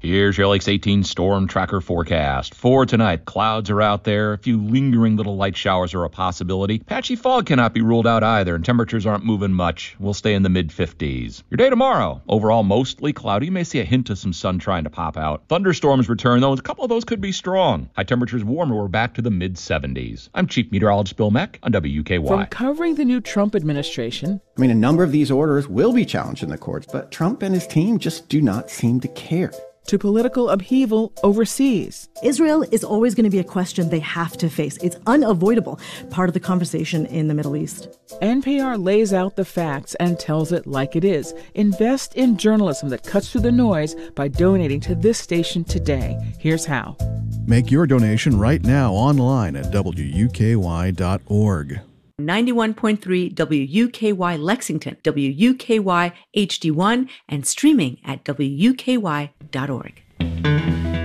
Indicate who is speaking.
Speaker 1: Here's your Lakes 18 Storm Tracker forecast. For tonight, clouds are out there. A few lingering little light showers are a possibility. Patchy fog cannot be ruled out either, and temperatures aren't moving much. We'll stay in the mid-50s. Your day tomorrow, overall mostly cloudy. You may see a hint of some sun trying to pop out. Thunderstorms return, though, and a couple of those could be strong. High temperatures warmer. We're back to the mid-70s. I'm Chief Meteorologist Bill Meck on WUKY.
Speaker 2: From covering the new Trump administration.
Speaker 3: A number of these orders will be challenged in the courts, but Trump and his team just do not seem to care.
Speaker 2: To political upheaval overseas.
Speaker 4: Israel is always going to be a question they have to face. It's unavoidable, part of the conversation in the Middle East.
Speaker 2: NPR lays out the facts and tells it like it is. Invest in journalism that cuts through the noise by donating to this station today. Here's how.
Speaker 5: Make your donation right now online at WUKY.org.
Speaker 6: 91.3 WUKY Lexington, WUKY HD1, and streaming at WUKY.org.